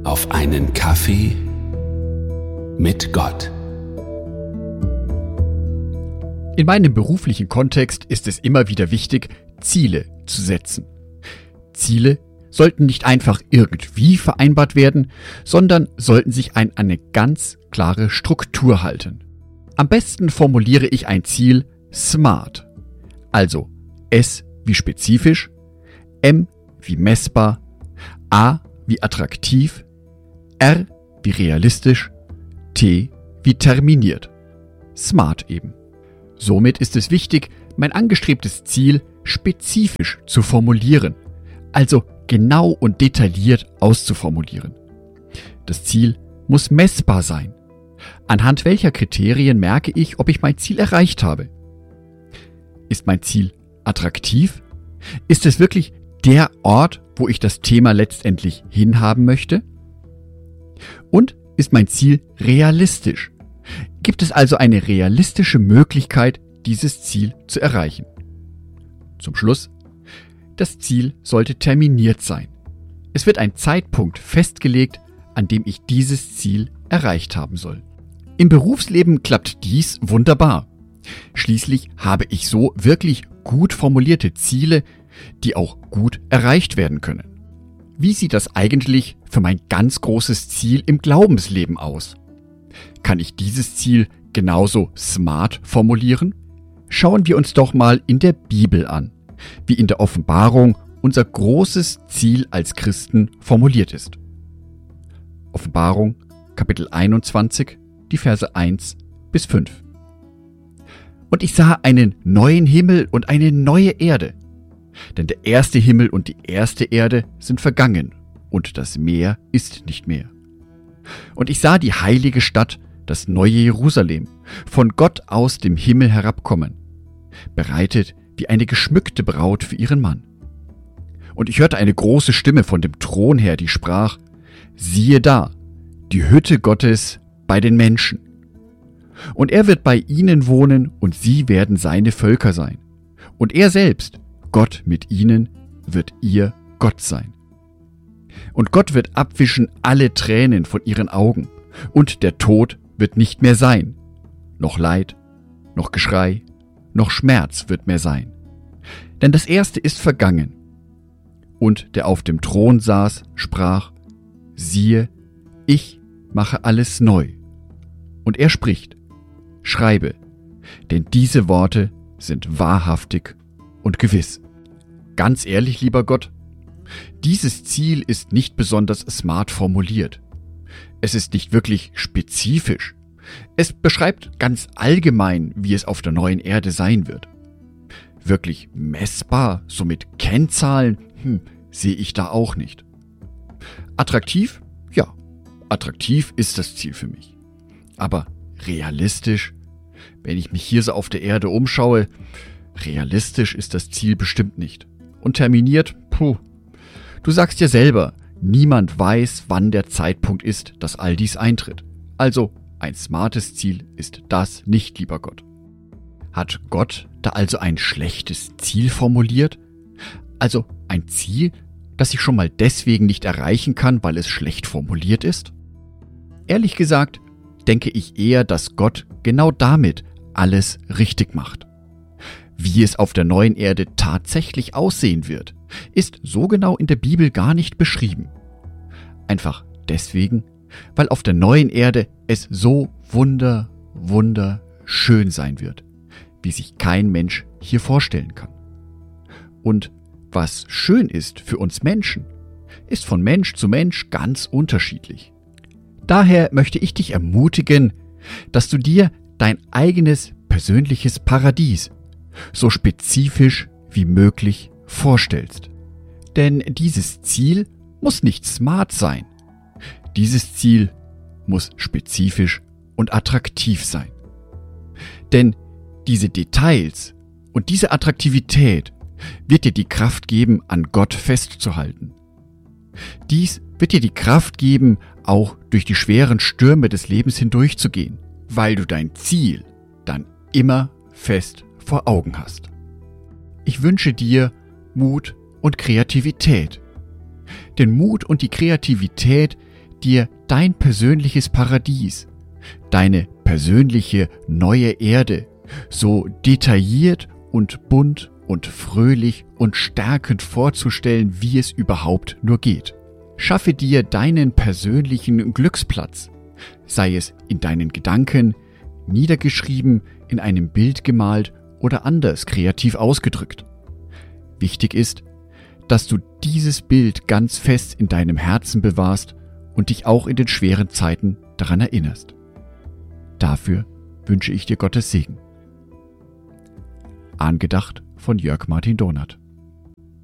auf einen Kaffee mit Gott. In meinem beruflichen Kontext ist es immer wieder wichtig, Ziele zu setzen. Ziele sollten nicht einfach irgendwie vereinbart werden, sondern sollten sich an eine ganz klare Struktur halten. Am besten formuliere ich ein Ziel SMART, also S wie spezifisch, M wie messbar, A wie attraktiv, R wie realistisch, T wie terminiert. SMART eben. Somit ist es wichtig, mein angestrebtes Ziel spezifisch zu formulieren, also genau und detailliert auszuformulieren. Das Ziel muss messbar sein. Anhand welcher Kriterien merke ich, ob ich mein Ziel erreicht habe? Ist mein Ziel attraktiv? Ist es wirklich der Ort, wo ich das Thema letztendlich hinhaben möchte? Und ist mein Ziel realistisch? Gibt es also eine realistische Möglichkeit, dieses Ziel zu erreichen? Zum Schluss, das Ziel sollte terminiert sein. Es wird ein Zeitpunkt festgelegt, an dem ich dieses Ziel erreicht haben soll. Im Berufsleben klappt dies wunderbar. Schließlich habe ich so wirklich gut formulierte Ziele, die auch gut erreicht werden können. Wie sieht das eigentlich für mein ganz großes Ziel im Glaubensleben aus? Kann ich dieses Ziel genauso smart formulieren? Schauen wir uns doch mal in der Bibel an, wie in der Offenbarung unser großes Ziel als Christen formuliert ist. Offenbarung, Kapitel 21, die Verse 1 bis 5. Und ich sah einen neuen Himmel und eine neue Erde. Denn der erste Himmel und die erste Erde sind vergangen, und das Meer ist nicht mehr. Und ich sah die heilige Stadt, das neue Jerusalem, von Gott aus dem Himmel herabkommen, bereitet wie eine geschmückte Braut für ihren Mann. Und ich hörte eine große Stimme von dem Thron her, die sprach: Siehe da, die Hütte Gottes bei den Menschen. Und er wird bei ihnen wohnen, und sie werden seine Völker sein. Und er selbst, Gott mit ihnen, wird ihr Gott sein. Und Gott wird abwischen alle Tränen von ihren Augen, und der Tod wird nicht mehr sein. Noch Leid, noch Geschrei, noch Schmerz wird mehr sein. Denn das Erste ist vergangen. Und der auf dem Thron saß, sprach: Siehe, ich mache alles neu. Und er spricht: Schreibe, denn diese Worte sind wahrhaftig und gewiss. Ganz ehrlich, lieber Gott, dieses Ziel ist nicht besonders smart formuliert. Es ist nicht wirklich spezifisch. Es beschreibt ganz allgemein, wie es auf der neuen Erde sein wird. Wirklich messbar, so mit Kennzahlen, sehe ich da auch nicht. Attraktiv? Ja, attraktiv ist das Ziel für mich. Aber realistisch? Wenn ich mich hier so auf der Erde umschaue, realistisch ist das Ziel bestimmt nicht. Und terminiert? Du sagst ja selber, niemand weiß, wann der Zeitpunkt ist, dass all dies eintritt. Also, ein smartes Ziel ist das nicht, lieber Gott. Hat Gott da also ein schlechtes Ziel formuliert? Also ein Ziel, das ich schon mal deswegen nicht erreichen kann, weil es schlecht formuliert ist? Ehrlich gesagt, denke ich eher, dass Gott genau damit alles richtig macht. Wie es auf der neuen Erde tatsächlich aussehen wird, ist so genau in der Bibel gar nicht beschrieben. Einfach deswegen, weil auf der neuen Erde es so wunderschön sein wird, wie sich kein Mensch hier vorstellen kann. Und was schön ist für uns Menschen, ist von Mensch zu Mensch ganz unterschiedlich. Daher möchte ich dich ermutigen, dass du dir dein eigenes persönliches Paradies so spezifisch wie möglich vorstellst. Denn dieses Ziel muss nicht smart sein. Dieses Ziel muss spezifisch und attraktiv sein. Denn diese Details und diese Attraktivität wird dir die Kraft geben, an Gott festzuhalten. Dies wird dir die Kraft geben, auch durch die schweren Stürme des Lebens hindurchzugehen, weil du dein Ziel dann immer fest vor Augen hast. Ich wünsche dir Mut und Kreativität. Denn Mut und die Kreativität, dir dein persönliches Paradies, deine persönliche neue Erde, so detailliert und bunt und fröhlich und stärkend vorzustellen, wie es überhaupt nur geht. Schaffe dir deinen persönlichen Glücksplatz, sei es in deinen Gedanken, niedergeschrieben, in einem Bild gemalt oder anders kreativ ausgedrückt. Wichtig ist, dass du dieses Bild ganz fest in deinem Herzen bewahrst und dich auch in den schweren Zeiten daran erinnerst. Dafür wünsche ich dir Gottes Segen. Angedacht von Jörg Martin Donath.